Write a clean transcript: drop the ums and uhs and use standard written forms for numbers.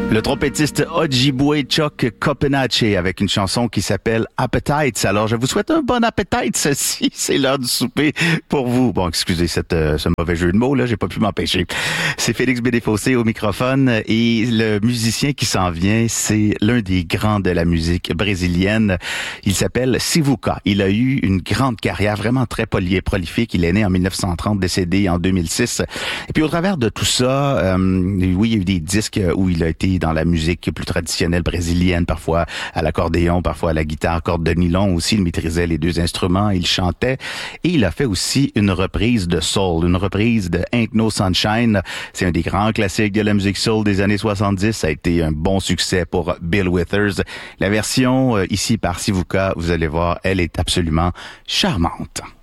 Le trompettiste Ojibwe Chuck Copenache avec une chanson qui s'appelle Appetites. Alors, je vous souhaite un bon appétit, ceci, c'est l'heure du souper pour vous. Bon, excusez ce mauvais jeu de mots, là, j'ai pas pu m'empêcher. C'est Félix Bédéfossé au microphone et le musicien qui s'en vient, c'est l'un des grands de la musique brésilienne. Il s'appelle Sivuca. Il a eu une grande carrière, vraiment très prolifique. Il est né en 1930, décédé en 2006. Et puis, au travers de tout ça, oui, il y a eu des disques où il a été dans la musique plus traditionnelle brésilienne, parfois à l'accordéon, parfois à la guitare, corde de nylon aussi. Il maîtrisait les deux instruments, il chantait et il a fait aussi une reprise de soul, une reprise de Ain't No Sunshine. C'est un des grands classiques de la musique soul des années 70. Ça a été un bon succès pour Bill Withers. La version ici par Sivuca, vous allez voir, elle est absolument charmante.